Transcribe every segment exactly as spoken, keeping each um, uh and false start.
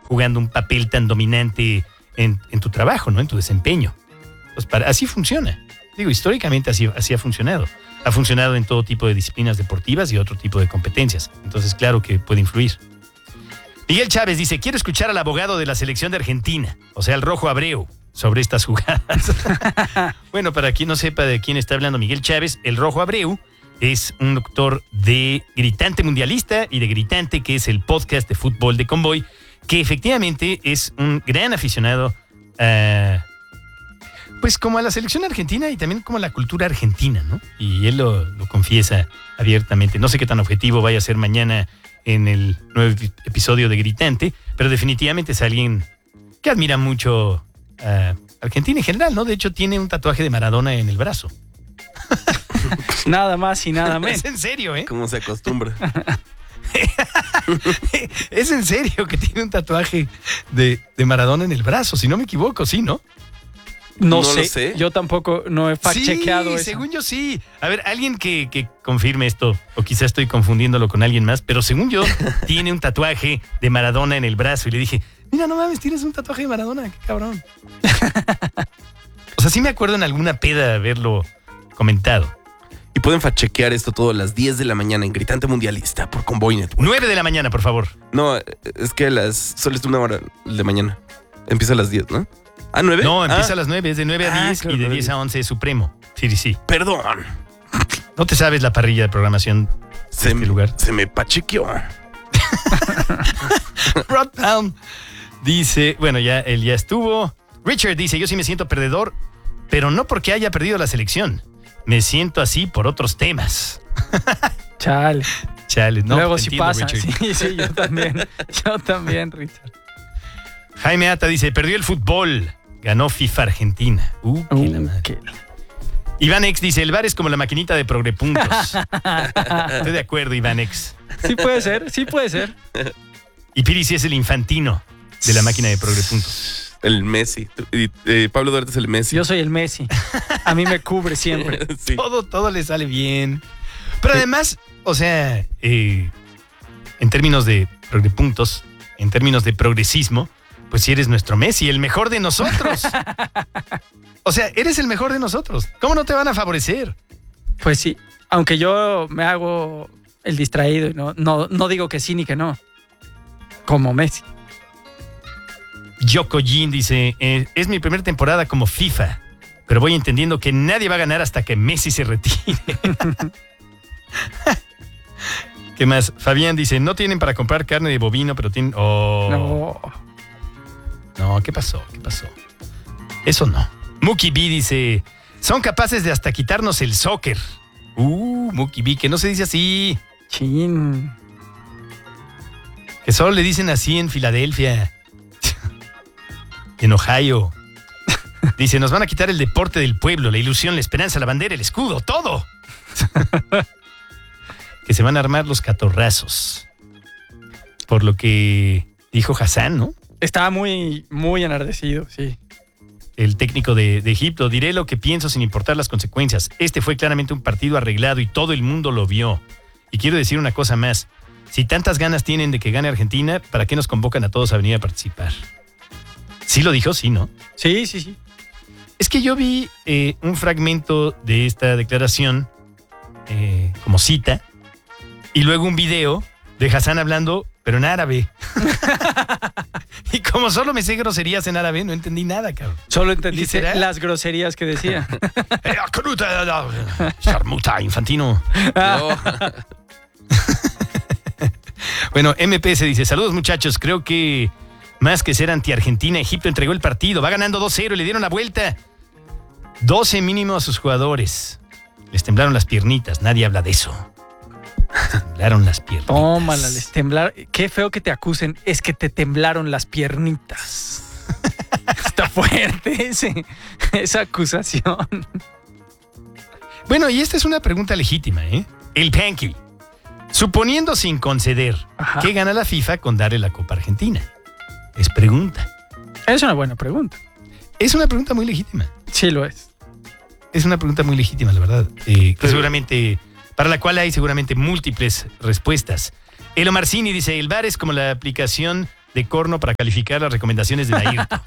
jugando un papel tan dominante en, en tu trabajo, ¿no? En tu desempeño. Pues para, así funciona. Digo, históricamente así, así ha funcionado. Ha funcionado en todo tipo de disciplinas deportivas y otro tipo de competencias. Entonces, claro que puede influir. Miguel Chávez dice, quiero escuchar al abogado de la selección de Argentina, o sea, el Rojo Abreu, sobre estas jugadas. Bueno, para quien no sepa de quién está hablando Miguel Chávez, el Rojo Abreu es un doctor de Gritante Mundialista y de Gritante, que es el podcast de fútbol de Convoy, que efectivamente es un gran aficionado a... Pues como a la selección argentina y también como a la cultura argentina, ¿no? Y él lo, lo confiesa abiertamente. No sé qué tan objetivo vaya a ser mañana en el nuevo episodio de Gritante, pero definitivamente es alguien que admira mucho a Argentina en general, ¿no? De hecho, tiene un tatuaje de Maradona en el brazo. Nada más y nada menos. Es en serio, ¿eh? Como se acostumbra. Es en serio que tiene un tatuaje de, de Maradona en el brazo, si no me equivoco, sí, ¿no? No, No sé. lo sé. Yo tampoco no he fact-chequeado Sí, eso. según yo sí. A ver, alguien que, que confirme esto, o quizá estoy confundiéndolo con alguien más, pero según yo, tiene un tatuaje de Maradona en el brazo. Y le dije, mira, no mames, tienes un tatuaje de Maradona, qué cabrón. O sea, sí me acuerdo en alguna peda haberlo comentado. Y pueden fachequear esto todo a las diez de la mañana en Gritante Mundialista por Convoy Network. nueve de la mañana, por favor. No, es que a las... Solo es una hora de mañana. Empieza a las diez, ¿no? ¿Ah, nueve? No, empieza ah. a las nueve, es de nueve a Ah, diez claro, y de nueve. diez a once es Supremo. Sí, sí, sí. Perdón. ¿No te sabes la parrilla de programación Se de este me, lugar? se me pachequeó. Rodtown dice, bueno, ya él ya estuvo. Richard dice, yo sí me siento perdedor, pero no porque haya perdido la selección. Me siento así por otros temas. Chale. Chale, no. Luego te sí entiendo, pasa. Richard. Sí, sí, yo también. Yo también, Richard. Jaime Ata dice, perdió el fútbol. Ganó FIFA Argentina. Uh, qué Uh, la madre. qué- Iván X dice, el V A R es como la maquinita de progrepuntos. Estoy de acuerdo, Iván X. Sí puede ser, sí puede ser. Y Piri sí es el infantino de la máquina de progrepuntos. El Messi. Y, eh, Pablo Duarte es el Messi. Yo soy el Messi. A mí me cubre siempre. Sí. Todo, todo le sale bien. Pero además, o sea, eh, en términos de progrepuntos, en términos de progresismo, pues si eres nuestro Messi, el mejor de nosotros. O sea, eres el mejor de nosotros. ¿Cómo no te van a favorecer? Pues sí, aunque yo me hago el distraído y no, no, no digo que sí ni que no. Como Messi. Yoko Jin dice, eh, es mi primera temporada como FIFA, pero voy entendiendo que nadie va a ganar hasta que Messi se retire. ¿Qué más? Fabián dice, no tienen para comprar carne de bovino, pero tienen... Oh. No. No, ¿qué pasó? ¿Qué pasó? Eso no. Mookie B dice, son capaces de hasta quitarnos el soccer. Uh, Mookie B, que no se dice así. Chin. Que solo le dicen así en Filadelfia. En Ohio. Dice, nos van a quitar el deporte del pueblo, la ilusión, la esperanza, la bandera, el escudo, todo. Que se van a armar los catorrazos. Por lo que dijo Hassan, ¿no? Estaba muy, muy enardecido, sí. El técnico de, de Egipto, diré lo que pienso sin importar las consecuencias. Este fue claramente un partido arreglado y todo el mundo lo vio. Y quiero decir una cosa más. Si tantas ganas tienen de que gane Argentina, ¿para qué nos convocan a todos a venir a participar? ¿Sí lo dijo? Sí, ¿no? Sí, sí, sí. Es que yo vi eh, un fragmento de esta declaración eh, como cita y luego un video de Hassan hablando, pero en árabe. Y como solo me sé groserías en árabe, no entendí nada, cabrón. Solo entendiste ¿Será? las groserías que decía. Eh, Charmuta, infantino. No. Bueno, M P S dice, saludos muchachos, creo que más que ser anti-Argentina, Egipto entregó el partido, va ganando dos cero y le dieron la vuelta. doce mínimo a sus jugadores. Les temblaron las piernitas, nadie habla de eso. Les temblaron las piernitas. Tómala, les temblaron. Qué feo que te acusen, es que te temblaron las piernitas. Está fuerte ese, esa acusación. Bueno, y esta es una pregunta legítima, ¿eh? El Panky. Suponiendo sin conceder, Ajá. ¿qué gana la FIFA con darle la Copa Argentina? Es pregunta. Es una buena pregunta. Es una pregunta muy legítima. Sí lo es. Es una pregunta muy legítima, la verdad. Eh, que seguramente, para la cual hay seguramente múltiples respuestas. Elo Marcini dice, el V A R es como la aplicación de corno para calificar las recomendaciones de Nairto.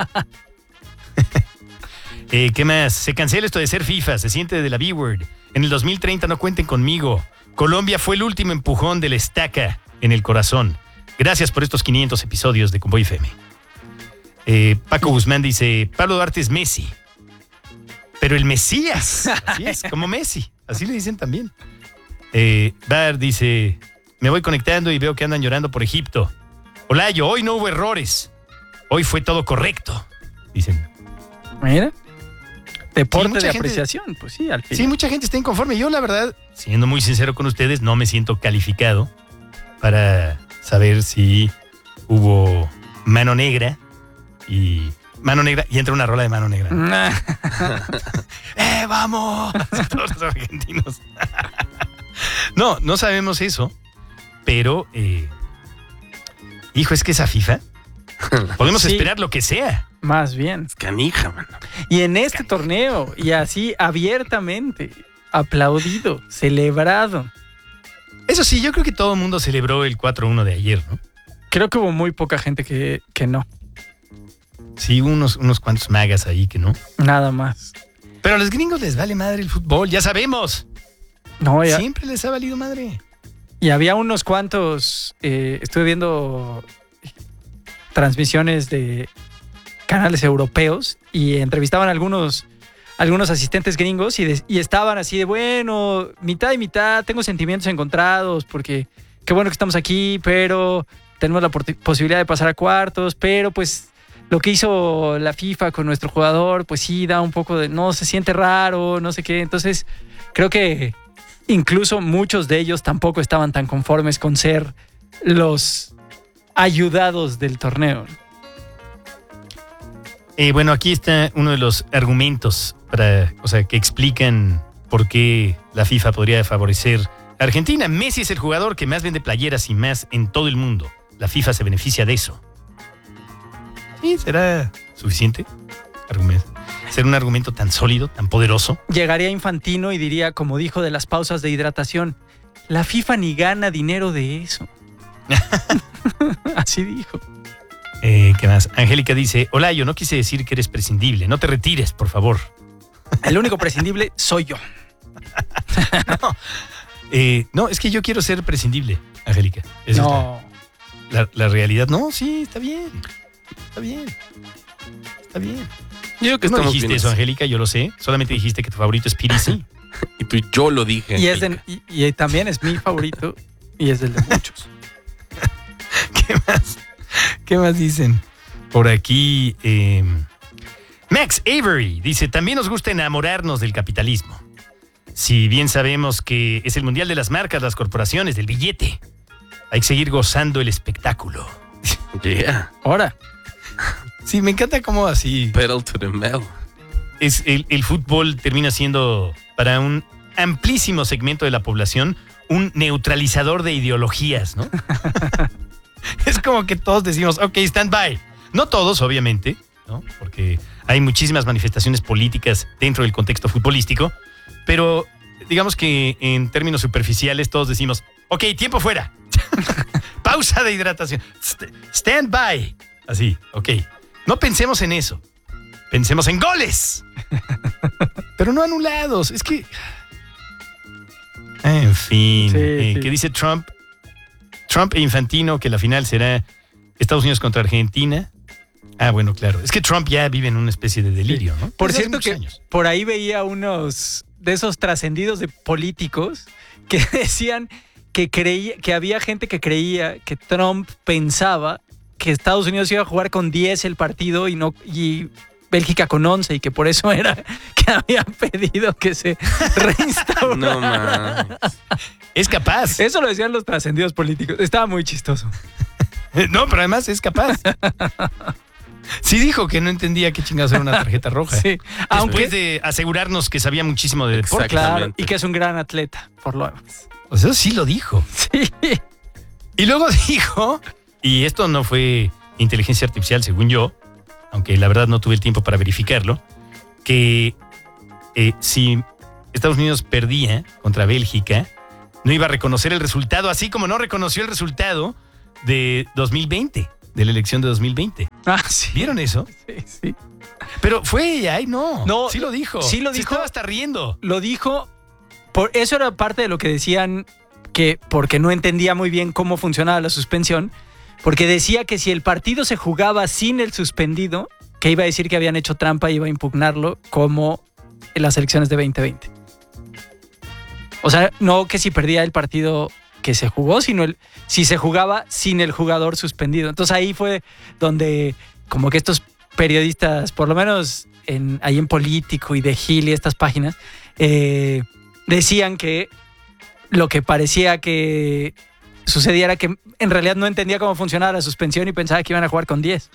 eh, ¿Qué más? Se cancela esto de ser FIFA, se siente de la B-Word. En el dos mil treinta no cuenten conmigo. Colombia fue el último empujón de la estaca en el corazón. Gracias por estos quinientos episodios de Convoy F M. Eh, Paco Guzmán dice, Pablo Duarte es Messi. Pero el Mesías. Así es, como Messi. Así le dicen también. Eh, Bar dice, me voy conectando y veo que andan llorando por Egipto. Olayo, hoy no hubo errores. Hoy fue todo correcto. Dicen. Mira. Deporte Sí, de gente- apreciación. Pues sí, al fin. Sí, mucha gente está inconforme. Yo, la verdad, siendo muy sincero con ustedes, no me siento calificado para saber si hubo mano negra y mano negra y entra una rola de mano negra. Nah. ¡Eh, vamos! Todos los argentinos. No, no sabemos eso, pero eh, hijo, es que esa FIFA podemos Sí. esperar lo que sea. Más bien. Es canija, mano. Y en este torneo, y así abiertamente, aplaudido, celebrado. Eso sí, yo creo que todo el mundo celebró el cuatro uno de ayer, ¿no? Creo que hubo muy poca gente que, que no. Sí, unos, unos cuantos magas ahí que no. Nada más. Pero a los gringos les vale madre el fútbol, ya sabemos. No, ya, Siempre les ha valido madre. y había unos cuantos. Eh, estuve viendo transmisiones de canales europeos y entrevistaban a algunos, algunos asistentes gringos y, de- y estaban así de, bueno, mitad y mitad, tengo sentimientos encontrados porque qué bueno que estamos aquí, pero tenemos la por- posibilidad de pasar a cuartos, pero pues lo que hizo la FIFA con nuestro jugador, pues sí, da un poco de, no, se siente raro, no sé qué. Entonces, creo que incluso muchos de ellos tampoco estaban tan conformes con ser los ayudados del torneo. Eh, bueno, aquí está uno de los argumentos para, o sea, que explican por qué la FIFA podría favorecer a Argentina. Messi es el jugador que más vende playeras y más en todo el mundo. La FIFA se beneficia de eso. Sí, ¿será suficiente? Argumento. ¿Será un argumento tan sólido, tan poderoso? Llegaría Infantino y diría, como dijo de las pausas de hidratación, la FIFA ni gana dinero de eso. Así dijo. Eh, ¿Qué más? Angélica dice, hola, yo no quise decir que eres prescindible. No te retires, por favor. El único prescindible soy yo. Eh, no, es que yo quiero ser prescindible, Angélica. Esa No. es la, la- la realidad. No, sí, está bien. Está bien. Está bien. Yo creo que Tú no estamos dijiste bien eso, así. Angélica, yo lo sé. Solamente dijiste que tu favorito es P D C. Y tú, yo lo dije. Y, es de- Angélica. y- y también es mi favorito y es del de muchos. ¿Qué más? ¿Qué más dicen? Por aquí, eh, Max Avery dice, también nos gusta enamorarnos del capitalismo. Si bien sabemos que es el mundial de las marcas, las corporaciones, del billete, hay que seguir gozando el espectáculo. Yeah. Ahora, Sí, me encanta cómo así Pedal to the metal. es el, el fútbol termina siendo para un amplísimo segmento de la población un neutralizador de ideologías, ¿no? Es como que todos decimos, ok, stand by. No todos, obviamente, ¿no? Porque hay muchísimas manifestaciones políticas dentro del contexto futbolístico, pero digamos que en términos superficiales todos decimos, ok, tiempo fuera. Pausa de hidratación. St- stand by. Así, ok. No pensemos en eso. Pensemos en goles. Pero no anulados. Es que... En fin. Sí, eh, sí. ¿Qué dice Trump? Trump e Infantino, que la final será Estados Unidos contra Argentina. Ah, bueno, claro. Es que Trump ya vive en una especie de delirio, ¿no? por Desde hace cierto muchos que años. por ahí veía unos de esos trascendidos de políticos que decían que creía que había gente que creía que Trump pensaba que Estados Unidos iba a jugar con diez el partido y no y Bélgica con once y que por eso era que había pedido que se reinstaurara. No mames. Es capaz. Eso lo decían los trascendidos políticos. Estaba muy chistoso. No, pero además es capaz. Sí dijo que no entendía qué chingados era una tarjeta roja. Sí, Después aunque de asegurarnos que sabía muchísimo de deporte. Exacto. claro, Exactamente. y que es un gran atleta, por lo demás. O sea, sí lo dijo. Sí. Y luego dijo, y esto no fue inteligencia artificial según yo, aunque la verdad no tuve el tiempo para verificarlo, que eh, si Estados Unidos perdía contra Bélgica, no iba a reconocer el resultado, así como no reconoció el resultado de dos mil veinte, de la elección de dos mil veinte. Ah, sí. ¿Vieron eso? Sí, sí. Pero fue ella, ay no. No, sí lo dijo. sí lo Se dijo. estaba hasta riendo. Lo dijo, por eso era parte de lo que decían, que porque no entendía muy bien cómo funcionaba la suspensión, porque decía que si el partido se jugaba sin el suspendido, que iba a decir que habían hecho trampa y iba a impugnarlo como en las elecciones de veinte veinte. O sea, no que si perdía el partido que se jugó, sino el, si se jugaba sin el jugador suspendido. Entonces ahí fue donde como que estos periodistas, por lo menos en, ahí en Político y de Gil y estas páginas, eh, decían que lo que parecía que sucedía era que en realidad no entendía cómo funcionaba la suspensión y pensaba que iban a jugar con diez.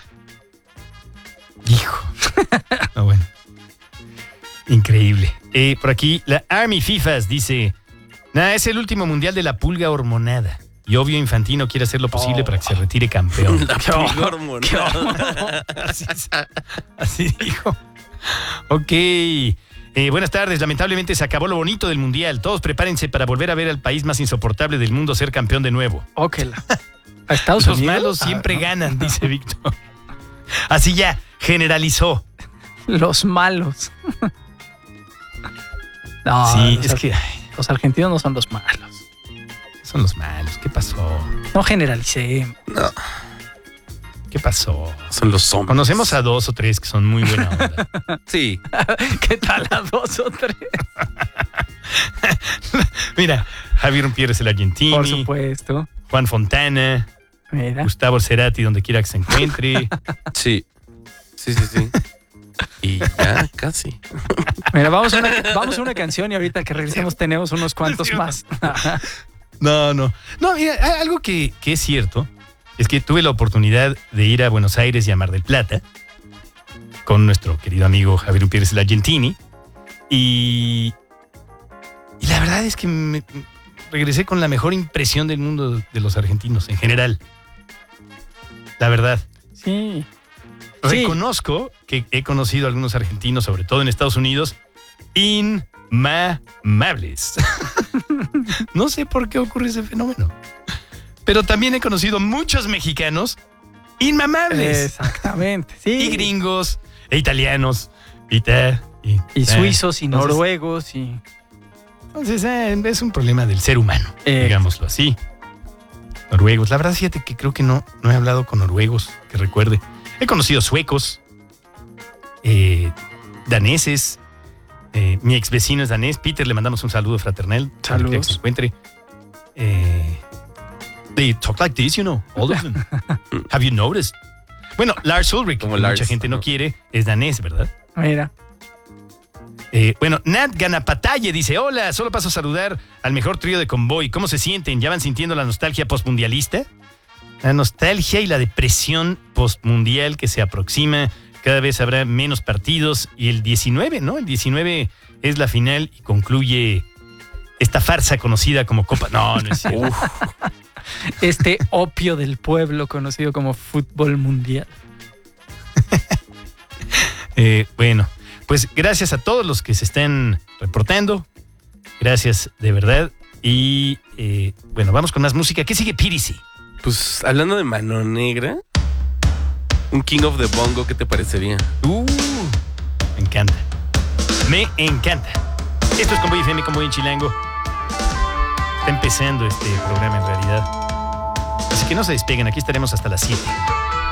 Hijo. Ah, bueno. Increíble. Eh, por aquí, la Army Fifas dice: nada, es el último mundial de la pulga hormonada. Y obvio Infantino quiere hacer lo posible Oh. para que se retire campeón. La pulga hormonal. Así, así dijo. Ok. Eh, buenas tardes. Lamentablemente se acabó lo bonito del mundial. Todos prepárense para volver a ver al país más insoportable del mundo ser campeón de nuevo. Ok. ¿A Estados Los Unidos? malos siempre Ah, no. ganan, dice Víctor. Así ya, generalizó. Los malos. No, Sí, los, es que ay, los argentinos no son los malos. son los malos. ¿Qué pasó? No generalicé. No, ¿Qué pasó? son los hombres. Conocemos a dos o tres que son muy buena onda. Sí. ¿Qué tal a dos o tres? Mira, Javier Pérez el Argentini, Por supuesto. Juan Fontana, Mira. Gustavo Cerati, donde quiera que se encuentre. Sí. Sí, sí, sí. Y ya, casi. Mira, vamos a, una, vamos a una canción y ahorita que regresemos tenemos unos cuantos más. No, no. No, mira, algo que, que es cierto es que tuve la oportunidad de ir a Buenos Aires y a Mar del Plata con nuestro querido amigo Javier Pérez el Argentini. Y, y la verdad es que me, regresé con la mejor impresión del mundo de los argentinos en general. La verdad. Sí. Sí. Reconozco que he conocido a algunos argentinos, sobre todo en Estados Unidos, inmamables. No sé por qué ocurre ese fenómeno. Pero también he conocido muchos mexicanos inmamables. Exactamente. Sí. Y gringos, e italianos, y, ta, y, Y ta. suizos y Entonces- noruegos y... Entonces eh, es un problema del ser humano, Eh. digámoslo así. Noruegos. La verdad, fíjate que creo que no, no he hablado con noruegos, que recuerde. He conocido suecos, eh, daneses. Eh, mi ex vecino es danés. Peter, le mandamos un saludo fraternal. donde quiera que se Saludos. encuentre. Eh, they talk like this, you know, all of them. Have you noticed? Bueno, Lars Ulrich, Como que Lars, mucha gente no ajá. quiere, es danés, ¿verdad? Mira. Eh, bueno, Nat Ganapatalle dice: hola, solo paso a saludar al mejor trío de Convoy. ¿Cómo se sienten? ¿Ya van sintiendo la nostalgia postmundialista? La nostalgia y la depresión postmundial que se aproxima. Cada vez habrá menos partidos. Y el diecinueve, ¿no? El diecinueve es la final y concluye esta farsa conocida como Copa. No, no es cierto. Uf, Este opio del pueblo conocido como fútbol mundial. Eh, bueno, pues gracias a todos los que se están reportando. Gracias de verdad. Y eh, bueno, vamos con más música. ¿Qué sigue, Pirisi? pues hablando de mano negra, un King of the Bongo, ¿qué te parecería? Uh, me encanta. Me encanta. Esto es Convoy F M, Convoy en Chilango. Está empezando este programa en realidad. Así que no se despeguen, aquí estaremos hasta las siete.